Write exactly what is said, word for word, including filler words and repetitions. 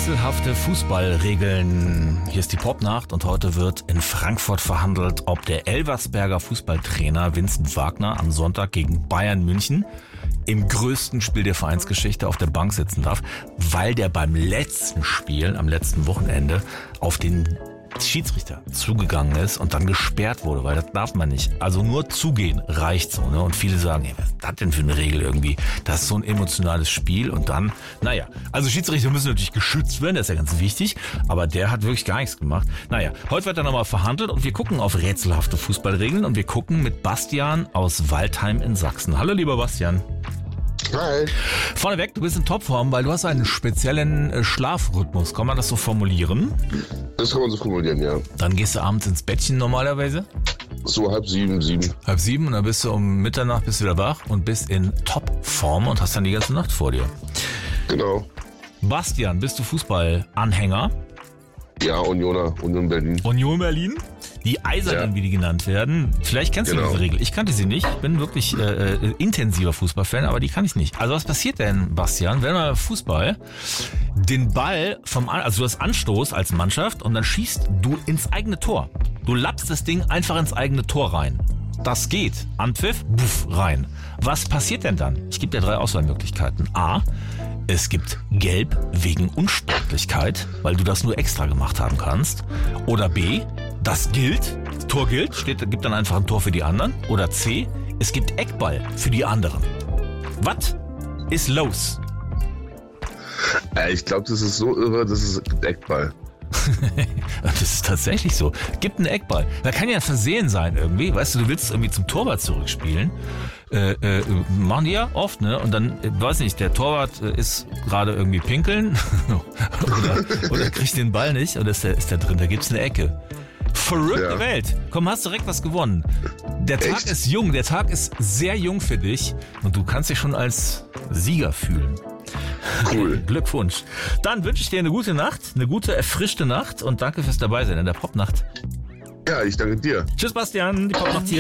Rätselhafte Fußballregeln. Hier ist die Popnacht und heute wird in Frankfurt verhandelt, ob der Elversberger Fußballtrainer Vincent Wagner am Sonntag gegen Bayern München im größten Spiel der Vereinsgeschichte auf der Bank sitzen darf, weil der beim letzten Spiel, am letzten Wochenende, auf den Schiedsrichter zugegangen ist und dann gesperrt wurde, weil das darf man nicht. Also nur zugehen reicht so, ne? Und viele sagen, ey, was ist das denn für eine Regel irgendwie? Das ist so ein emotionales Spiel und dann, naja, also Schiedsrichter müssen natürlich geschützt werden, das ist ja ganz wichtig, aber der hat wirklich gar nichts gemacht. Naja, heute wird dann nochmal verhandelt und wir gucken auf rätselhafte Fußballregeln und wir gucken mit Bastian aus Waldheim in Sachsen. Hallo lieber Bastian. Hi. Vorneweg, du bist in Topform, weil du hast einen speziellen äh, Schlafrhythmus. Kann man das so formulieren? Das kann man so formulieren, ja. Dann gehst du abends ins Bettchen normalerweise? So halb sieben, sieben. Halb sieben und dann bist du um Mitternacht bist du wieder wach und bist in Topform und hast dann die ganze Nacht vor dir. Genau. Bastian, bist du Fußballanhänger? Ja, Unioner, Union Berlin. Union Berlin? Die Eisernen, Ja. wie die genannt werden. Vielleicht kennst Genau. du diese Regel. Ich kannte sie nicht. Ich bin wirklich äh, äh, intensiver Fußballfan, aber die kann ich nicht. Also was passiert denn, Bastian, wenn man Fußball den Ball vom, An- also du hast Anstoß als Mannschaft und dann schießt du ins eigene Tor. Du lappst das Ding einfach ins eigene Tor rein. Das geht. Anpfiff, buff, rein. Was passiert denn dann? Ich gebe dir drei Auswahlmöglichkeiten. A, es gibt Gelb wegen Unsportlichkeit, weil du das nur extra gemacht haben kannst. Oder B, das gilt, das Tor gilt, steht, gibt dann einfach ein Tor für die anderen. Oder C, es gibt Eckball für die anderen. Was ist los? Äh, ich glaube, das ist so irre, das ist Eckball. Das ist tatsächlich so. Gibt einen Eckball. Da kann ja ein Versehen sein irgendwie. Weißt du, du willst es irgendwie zum Torwart zurückspielen. Äh, äh, machen die ja oft, ne? Und dann, äh, weiß nicht, der Torwart äh, ist gerade irgendwie pinkeln oder, oder kriegt den Ball nicht oder ist der, ist der drin, da gibt's eine Ecke. Verrückte Ja. Welt. Komm, hast direkt was gewonnen. Der Tag Echt? ist jung, der Tag ist sehr jung für dich und du kannst dich schon als Sieger fühlen. Cool. Glückwunsch. Dann wünsche ich dir eine gute Nacht, eine gute, erfrischte Nacht und danke fürs Dabeisein in der Popnacht. Ja, ich danke dir. Tschüss, Bastian. Die Popnacht hier.